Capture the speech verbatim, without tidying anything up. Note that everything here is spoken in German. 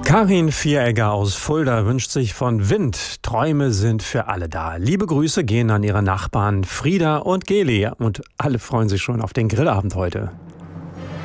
Karin Vieregger aus Fulda wünscht sich von Wind. Träume sind für alle da. Liebe Grüße gehen an ihre Nachbarn Frieda und Geli. Und alle freuen sich schon auf den Grillabend heute.